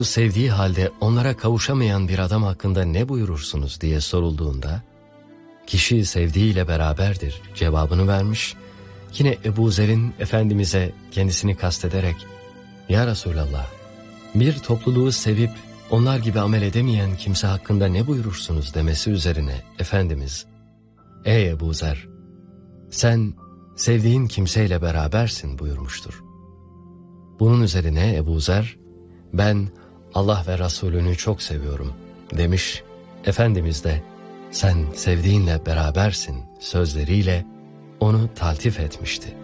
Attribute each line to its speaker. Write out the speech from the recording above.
Speaker 1: sevdiği halde onlara kavuşamayan bir adam hakkında ne buyurursunuz diye sorulduğunda, kişi sevdiğiyle beraberdir cevabını vermiş. Yine Ebu Zer'in Efendimiz'e kendisini kastederek, Ya Resulallah, bir topluluğu sevip onlar gibi amel edemeyen kimse hakkında ne buyurursunuz demesi üzerine Efendimiz, Ey Ebu Zer, sen sevdiğin kimseyle berabersin buyurmuştur. Bunun üzerine Ebu Zer, ben Allah ve Resulünü çok seviyorum demiş. Efendimiz de sen sevdiğinle berabersin sözleriyle onu taltif etmişti.